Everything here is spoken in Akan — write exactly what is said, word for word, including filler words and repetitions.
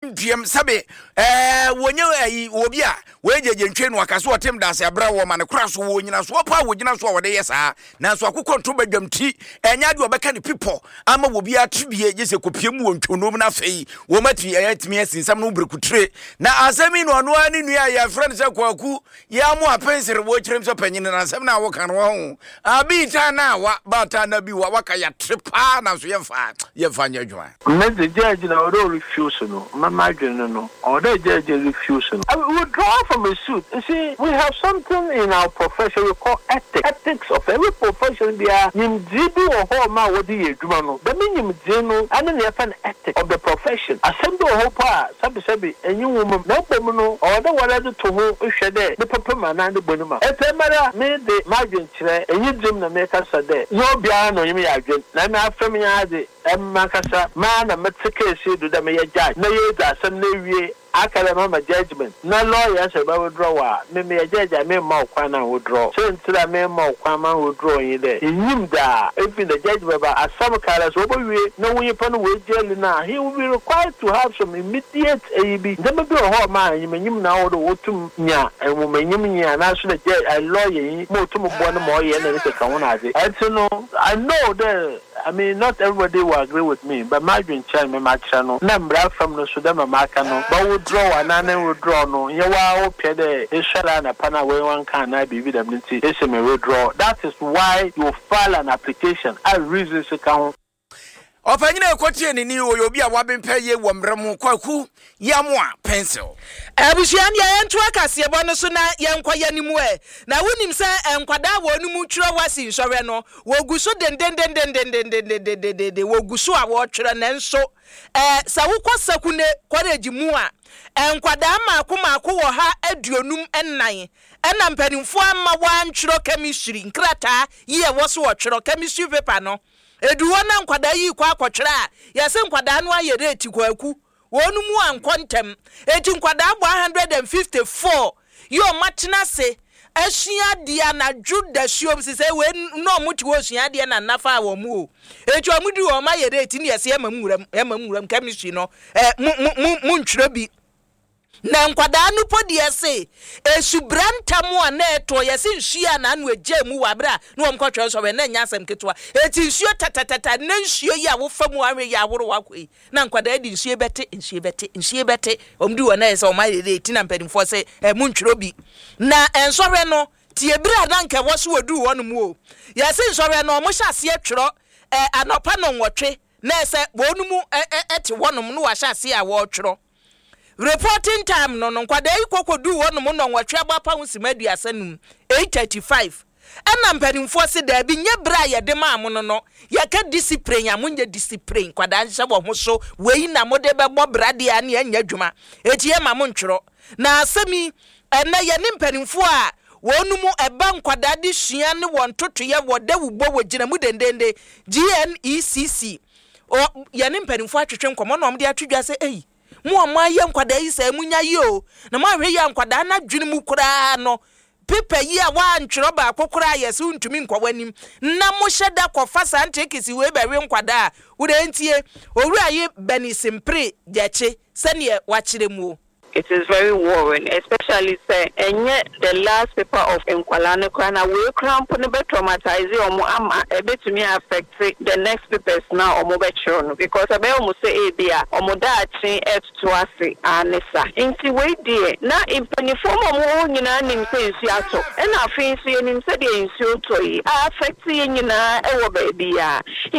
diem sabe eh wonye ayi obi a we jeje ntwe no akaso otem dase abra wo ma ne kura so wo nyina so opa wo nyina so wo de yesa na so akokɔ nto badwamti enya de obeka ne pipo ama wo bia tubie je se kopiem wo ntwonom na fei wo mati ayatimi asinsam no brekutre na asemi no no ani nua ya friend se kwaku ya mu apensere wo kirem so panyin na asem na wo kan wo ho abi ta na wa bata na bi wa waka ya trepa na so ye fa ye fa nya dwa me the judge na o refuse no mama no no or the judge refuse no I will withdraw from a suit. You see, we have something in our profession we call ethics. Ethics of every profession be a nim dibu or ho ma wodi eduma no. The meaning dinu and the fan ethics of the profession. Assemble ho pa sabi sabi enyu woman no bemu no or the wala to ho hwede the papa man and the bonuma. E pemara me de margin kire enyu dim na make us there. No bia no yimi adwen. Na me afem ya de emma kasa ma na metike esi do da me ya judge. Na ye da asem na wie akala mama judgment na lawyer say ba withdraw me me judge me ma okwa na withdraw so ntira me ma okwa ma withdraw yin there enyim da if the judge ba asam kala so bo wie na won yipa no we jail na he will be required to have some immediate A B dem be ho ma enyim na wo do wotum nya enwo menyim nya na so the judge a lawyer yin mo tum bo no mo ye na ne ka won ade I know I know that I mean not everybody will agree with me but my dream child me ma kira no na mbra from no so dem ma ka no but draw and then withdraw no you wa opia de ishara na pana we one can na be them nti ese me withdraw that is why you file an application as reasons account Opanyina ekotie ni ni oyobi a wabempa ye womrem kwaku yamwa pencil abusuan ya entu akase ebo no so na yenkwa yanimu e na wonim se enkwada wonu mu twiro wasi nsore no woguso den den den den den den den den woguso a wo twiro na nso eh sawukosakune kwareji mu a enkwada maako maako wo ha aduonum ennan ena mpanimfo amma wantwiro chemistry nkrata ye wo so wo twiro chemistry paper no eduwo na nkwada yi kwa akotwira yase nkwada no aye rate kwaku wonu mu ankontem eti nkwada agbo one hundred fifty-four yo matena se ahia dia na juda shiom se we no muti wo hia dia na nafa wo mu o eti omudi wo ma ye rate ni yase emamuram emamuram chemistry no eh mu mu ntwira bi na nkwada anu podi ese esubrantam a na eto yese nhia na anu agya mu wabra na wom kwatwe so we na nya asem ketwa eti nsuo tatatata na nsuo yi a wo famu awe ya woro wakoi na nkwada edi nsuo bete nsuo bete nsuo bete omdi wo na yese o ma yede eti na mpadimfo se mu ntwiro bi na ensore no tie bra na nke wo so odu wo no mu o yese nsore no mo hya ase atwiro eh anopa no nwotwe na ese wonu mu eti wonom no wa hya ase a wo twiro reporting time no no kwada ikokodu wonum no nwatwe abapa husimadu asanum eight thirty-five ena mpanimfo se da bi nye bra ye de ma mo no no ye ka discipline ya munye discipline kwada nse bo ho so wei na mo de be bo bra de ya na nya dwuma eti ye ma mo ntworo na asemi ena ye ne mpanimfo a wonum eba nkwada de hia ne won toto ye wo da wubo wo gina mu dendende G N E C C o ye ne mpanimfo atwetwe nkomo no omde atwedwa se ei mu amma ye nkwada yi se munya yi o na ma hwe ya nkwada na dwene mu kura no pepa yi a wa ntwero ba akokora yesi untumi nkwawanim na mo hyeda kofa santekisi we bewe nkwada a wure ntie owura yi benisimpre jache sene wa kire mu. It is very worrying, especially say enye the last paper of Nkwalane Kwana we cramp ne be traumatize omo ama e betumi affect the next papers now omo be chiro because abe omo say e bia omo da achi etutu ase anisa nti we die na impanifo omo nyina nim say nsu ato e na afin nsu nim say de nsu to yi affect ye nyina e wo ba bia